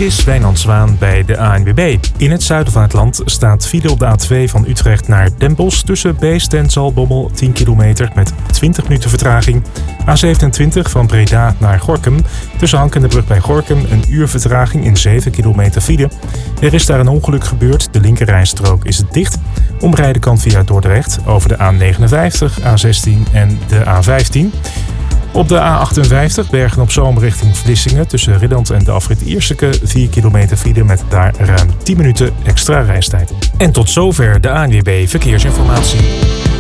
Dit is Wijnand Zwaan bij de ANWB. In het zuiden van het land staat file op de A2 van Utrecht naar Den Bosch tussen Beest en Zaltbommel 10 kilometer met 20 minuten vertraging. A27 van Breda naar Gorinchem tussen Hank en de brug bij Gorinchem een uur vertraging in 7 kilometer file. Er is daar een ongeluk gebeurd, de linkerrijstrook is dicht. Omrijden kan via Dordrecht over de A59, A16 en de A15. Op de A58 Bergen-op-Zoom richting Vlissingen tussen Ridderland en de afrit Ierseke 4 kilometer file met daar ruim 10 minuten extra reistijd. En tot zover de ANWB Verkeersinformatie.